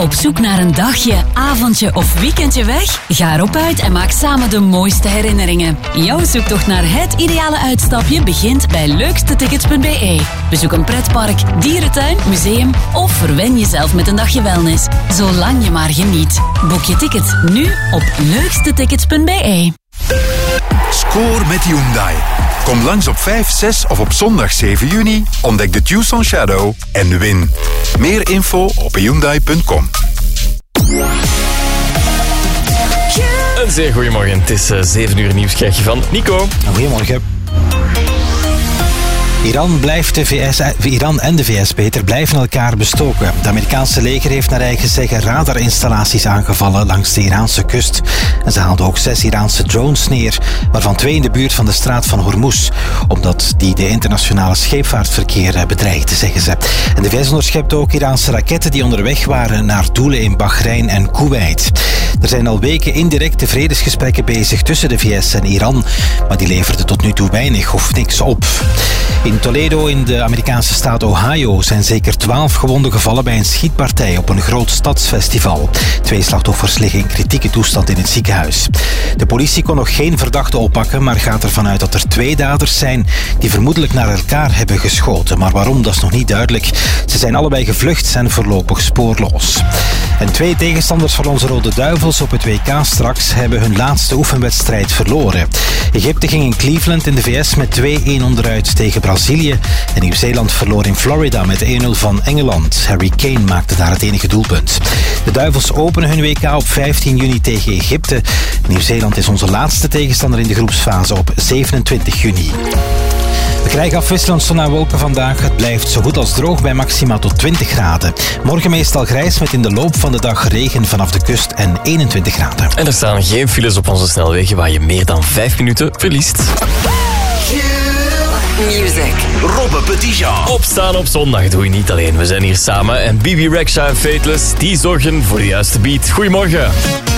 Op zoek naar een dagje, avondje of weekendje weg? Ga erop uit en maak samen de mooiste herinneringen. Jouw zoektocht naar het ideale uitstapje begint bij leukstetickets.be. Bezoek een pretpark, dierentuin, museum of verwen jezelf met een dagje wellness. Zolang je maar geniet. Boek je ticket nu op leukstetickets.be. Score met Hyundai. Kom langs op 5, 6 of op zondag 7 juni. Ontdek de Tucson Shadow en win. Meer info op Hyundai.com. Een zeer goedemorgen. Het is 7 uur nieuws krijg je van Nico. Goedemorgen. Iran en de VS blijven elkaar bestoken. Het Amerikaanse leger heeft naar eigen zeggen radarinstallaties aangevallen langs de Iraanse kust. En ze haalden ook 6 Iraanse drones neer, waarvan 2 in de buurt van de straat van Hormuz, omdat die de internationale scheepvaartverkeer bedreigde, zeggen ze. En de VS onderschept ook Iraanse raketten die onderweg waren naar doelen in Bahrein en Kuwait. Er zijn al weken indirecte vredesgesprekken bezig tussen de VS en Iran, maar die leverden tot nu toe weinig of niks op. In Toledo in de Amerikaanse staat Ohio zijn zeker 12 gewonden gevallen bij een schietpartij op een groot stadsfestival. 2 slachtoffers liggen in kritieke toestand in het ziekenhuis. De politie kon nog geen verdachte oppakken, maar gaat ervan uit dat er 2 daders zijn die vermoedelijk naar elkaar hebben geschoten. Maar waarom, dat is nog niet duidelijk. Ze zijn allebei gevlucht en voorlopig spoorloos. En 2 tegenstanders van onze Rode Duivels op het WK straks hebben hun laatste oefenwedstrijd verloren. Egypte ging in Cleveland in de VS met 2-1 onderuit tegen Brazilië. En Nieuw-Zeeland verloor in Florida met 1-0 van Engeland. Harry Kane maakte daar het enige doelpunt. De Duivels openen hun WK op 15 juni tegen Egypte. Nieuw-Zeeland is onze laatste tegenstander in de groepsfase op 27 juni. We krijgen afwisselend zon en wolken vandaag. Het blijft zo goed als droog bij maxima tot 20 graden. Morgen meestal grijs met in de loop van de dag regen vanaf de kust en 21 graden. En er staan geen files op onze snelwegen waar je meer dan 5 minuten verliest. Music. Robbe Petitjean. Opstaan op zondag doe je niet alleen. We zijn hier samen en Bibi Rexha en Fateless die zorgen voor de juiste beat. Goedemorgen.